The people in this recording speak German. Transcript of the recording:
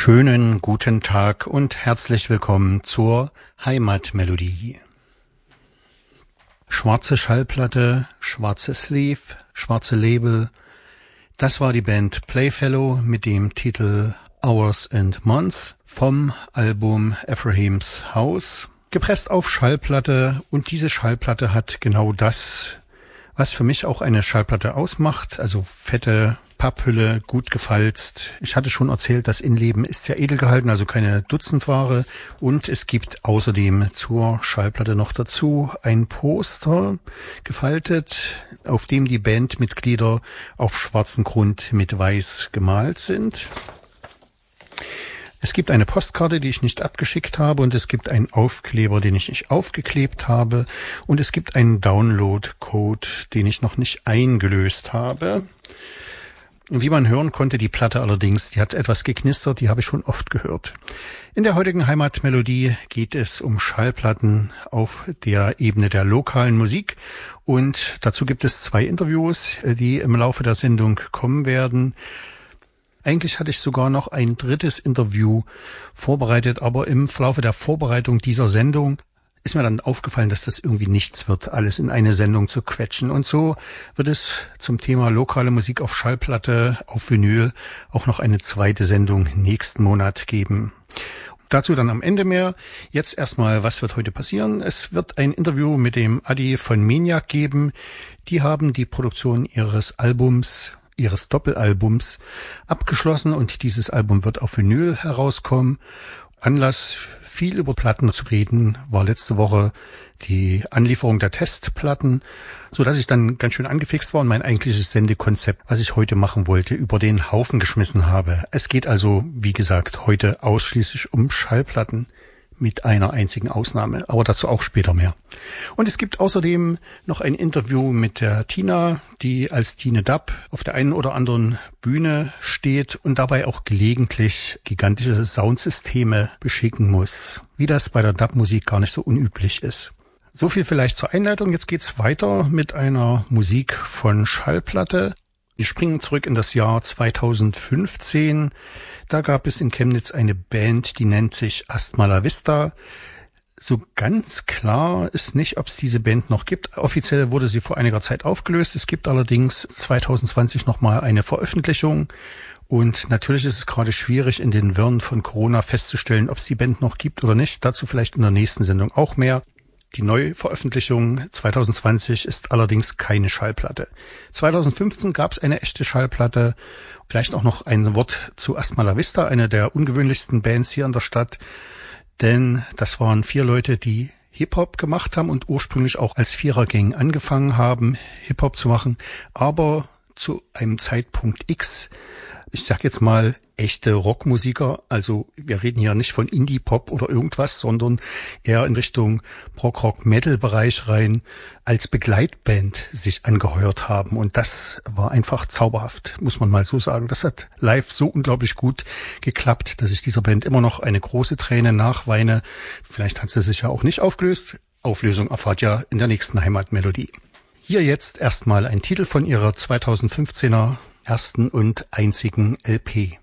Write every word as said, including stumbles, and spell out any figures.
Schönen guten Tag und herzlich willkommen zur Heimatmelodie. Schwarze Schallplatte, schwarzes Sleeve, schwarze Label. Das war die Band Playfellow mit dem Titel Hours and Months vom Album Ephraim's House. Gepresst auf Schallplatte, und diese Schallplatte hat genau das, was für mich auch eine Schallplatte ausmacht, also fette Papphülle, gut gefalzt. Ich hatte schon erzählt, das Innenleben ist sehr edel gehalten, also keine Dutzendware. Und es gibt außerdem zur Schallplatte noch dazu ein Poster gefaltet, auf dem die Bandmitglieder auf schwarzen Grund mit weiß gemalt sind. Es gibt eine Postkarte, die ich nicht abgeschickt habe, und es gibt einen Aufkleber, den ich nicht aufgeklebt habe, und es gibt einen Download-Code, den ich noch nicht eingelöst habe. Wie man hören konnte, die Platte allerdings, die hat etwas geknistert, die habe ich schon oft gehört. In der heutigen Heimatmelodie geht es um Schallplatten auf der Ebene der lokalen Musik, und dazu gibt es zwei Interviews, die im Laufe der Sendung kommen werden. Eigentlich hatte ich sogar noch ein drittes Interview vorbereitet, aber im Laufe der Vorbereitung dieser Sendung ist mir dann aufgefallen, dass das irgendwie nichts wird, alles in eine Sendung zu quetschen. Und so wird es zum Thema lokale Musik auf Schallplatte, auf Vinyl auch noch eine zweite Sendung nächsten Monat geben. Dazu dann am Ende mehr. Jetzt erstmal, was wird heute passieren? Es wird ein Interview mit dem Adi von Maniac geben. Die haben die Produktion ihres Albums ihres Doppelalbums abgeschlossen, und dieses Album wird auf Vinyl herauskommen. Anlass, viel über Platten zu reden, war letzte Woche die Anlieferung der Testplatten, so dass ich dann ganz schön angefixt war und mein eigentliches Sendekonzept, was ich heute machen wollte, über den Haufen geschmissen habe. Es geht also, wie gesagt, heute ausschließlich um Schallplatten, mit einer einzigen Ausnahme, aber dazu auch später mehr. Und es gibt außerdem noch ein Interview mit der Tina, die als Tine Dub auf der einen oder anderen Bühne steht und dabei auch gelegentlich gigantische Soundsysteme beschicken muss, wie das bei der Dub-Musik gar nicht so unüblich ist. So viel vielleicht zur Einleitung. Jetzt geht's weiter mit einer Musik von Schallplatte. Wir springen zurück in das Jahr zweitausendfünfzehn. Da gab es in Chemnitz eine Band, die nennt sich Hasta la Vista. So ganz klar ist nicht, ob es diese Band noch gibt. Offiziell wurde sie vor einiger Zeit aufgelöst. Es gibt allerdings zwanzig zwanzig nochmal eine Veröffentlichung. Und natürlich ist es gerade schwierig, in den Wirren von Corona festzustellen, ob es die Band noch gibt oder nicht. Dazu vielleicht in der nächsten Sendung auch mehr. Die Neuveröffentlichung zwanzig zwanzig ist allerdings keine Schallplatte. zwanzig fünfzehn gab es eine echte Schallplatte. Vielleicht auch noch ein Wort zu Hasta la Vista, eine der ungewöhnlichsten Bands hier in der Stadt. Denn das waren vier Leute, die Hip-Hop gemacht haben und ursprünglich auch als Vierergang angefangen haben, Hip-Hop zu machen. Aber zu einem Zeitpunkt X, ich sag jetzt mal, echte Rockmusiker, also wir reden hier nicht von Indie-Pop oder irgendwas, sondern eher in Richtung Prog-Rock-Metal-Bereich rein, als Begleitband sich angeheuert haben. Und das war einfach zauberhaft, muss man mal so sagen. Das hat live so unglaublich gut geklappt, dass ich dieser Band immer noch eine große Träne nachweine. Vielleicht hat sie sich ja auch nicht aufgelöst. Auflösung erfahrt ihr in der nächsten Heimatmelodie. Hier jetzt erstmal ein Titel von ihrer zweitausendfünfzehner ersten und einzigen L P.